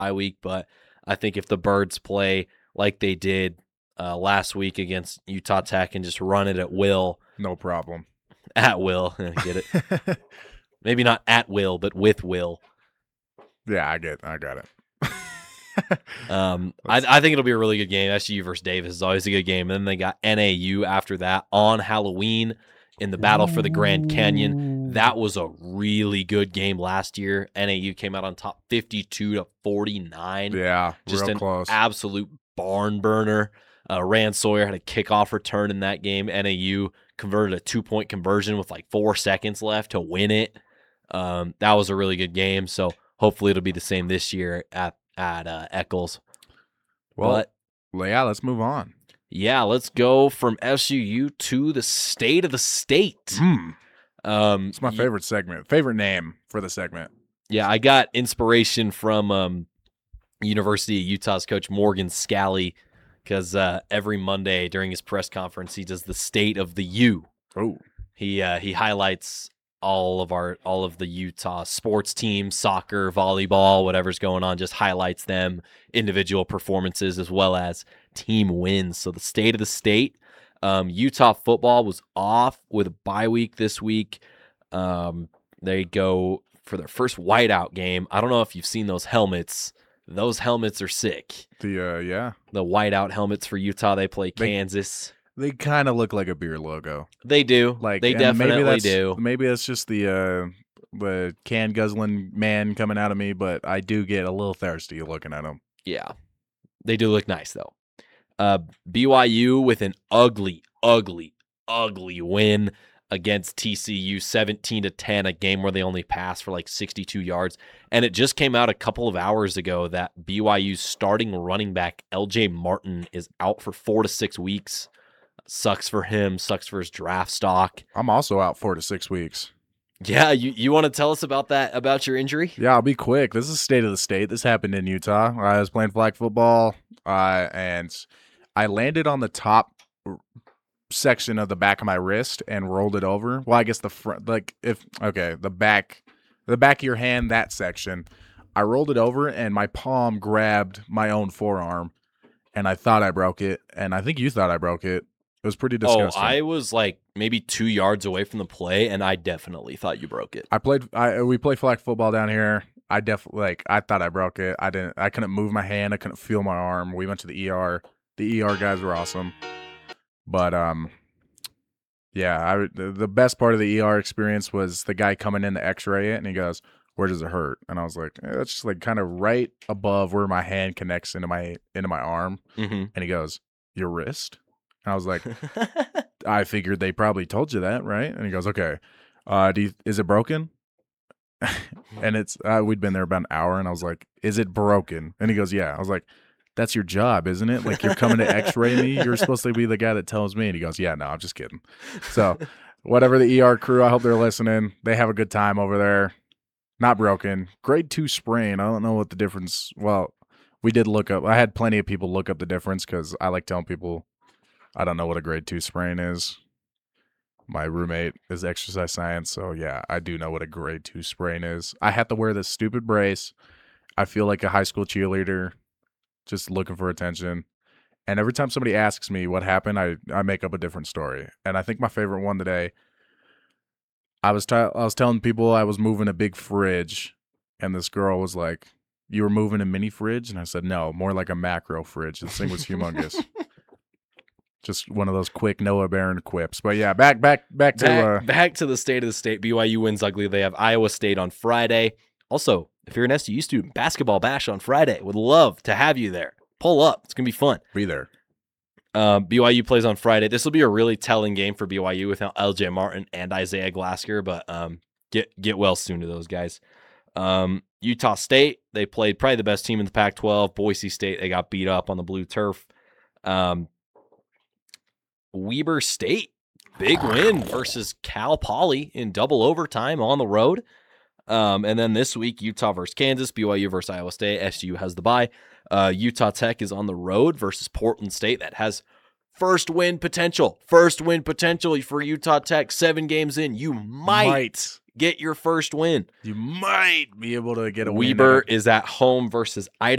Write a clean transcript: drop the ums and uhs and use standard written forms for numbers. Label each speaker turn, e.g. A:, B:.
A: bye week, but I think if the Birds play like they did last week against Utah Tech and just run it at will.
B: No problem.
A: At will. Get it? Maybe not at will, but with will.
B: Yeah, I got it.
A: I think it'll be a really good game. SU versus Davis is always a good game. And then they got NAU after that on Halloween in the battle for the Grand Canyon. That was a really good game last year. NAU came out on top 52-49.
B: Yeah,
A: just
B: real
A: an
B: close.
A: Absolute barn burner. Rand Sawyer had a kickoff return in that game. NAU converted a 2-point conversion with like 4 seconds left to win it. That was a really good game. So hopefully it'll be the same this year at Eccles.
B: Well, yeah, let's move on.
A: Yeah, let's go from SUU to the state of the state.
B: It's my favorite segment. Favorite name for the segment.
A: Yeah, I got inspiration from University of Utah's coach Morgan Scally, because every Monday during his press conference he does the state of the U.
B: Oh,
A: he highlights all of the Utah sports teams, soccer, volleyball, whatever's going on, just highlights them, individual performances as well as team wins. So the state of the state, Utah football was off with a bye week this week. They go for their first whiteout game. I don't know if you've seen those helmets. Those helmets are sick. The whiteout helmets for Utah. They play Kansas.
B: They kind of look like a beer logo.
A: They do. They definitely do.
B: Maybe that's just the can guzzling man coming out of me, but I do get a little thirsty looking at them.
A: Yeah, they do look nice though. BYU with an ugly win against TCU, 17-10, a game where they only passed for like 62 yards. And it just came out a couple of hours ago that BYU's starting running back, LJ Martin, is out for 4 to 6 weeks. Sucks for him, sucks for his draft stock.
B: I'm also out 4 to 6 weeks.
A: Yeah, you want to tell us about that, about your injury?
B: Yeah, I'll be quick. This is state of the state. This happened in Utah. I was playing flag football, and I landed on the top section of the back of my wrist and rolled it over. Well, I guess the front, the back of your hand, that section. I rolled it over, and my palm grabbed my own forearm, and I thought I broke it, and I think you thought I broke it. It was pretty disgusting.
A: Oh, I was like maybe 2 yards away from the play, and I definitely thought you broke it.
B: We play flag football down here. I thought I broke it. I couldn't move my hand. I couldn't feel my arm. We went to the ER. The ER guys were awesome. But the best part of the ER experience was the guy coming in to X-ray it, and he goes, "Where does it hurt?" And I was like, "That's just like kind of right above where my hand connects into my arm."
A: Mm-hmm.
B: And he goes, "Your wrist?" And I was like, "I figured they probably told you that, right?" And he goes, "Okay, is it broken?" And it's we'd been there about an hour, and I was like, "Is it broken?" And he goes, "Yeah." I was like, "That's your job, isn't it? Like, you're coming to X-ray me. You're supposed to be the guy that tells me." And he goes, "Yeah, no, I'm just kidding." So, whatever the ER crew, I hope they're listening. They have a good time over there. Not broken. Grade 2 sprain. I don't know what the difference. Well, we did look up. I had plenty of people look up the difference because I like telling people I don't know what a grade 2 sprain is. My roommate is exercise science, so yeah, I do know what a grade 2 sprain is. I have to wear this stupid brace. I feel like a high school cheerleader, just looking for attention. And every time somebody asks me what happened, I make up a different story. And I think my favorite one today, I was telling people I was moving a big fridge, and this girl was like, "You were moving a mini fridge?" And I said, "No, more like a macro fridge. This thing was humongous." Just one of those quick Noah Barron quips. But yeah, back to
A: the state of the state. BYU wins ugly. They have Iowa State on Friday. Also, if you're an SUU student, basketball bash on Friday. Would love to have you there. Pull up. It's going to be fun.
B: Be there.
A: BYU plays on Friday. This will be a really telling game for BYU without LJ Martin and Isaiah Glasker, but get well soon to those guys. Utah State, they played probably the best team in the Pac-12. Boise State, they got beat up on the blue turf. Weber State, big win versus Cal Poly in double overtime on the road. And then this week, Utah versus Kansas, BYU versus Iowa State. SU has the bye. Utah Tech is on the road versus Portland State. That has first win potential. First win potential for Utah Tech. 7 games in, you might get your first win.
B: You might be able to get a win.
A: Weber is at home versus Idaho.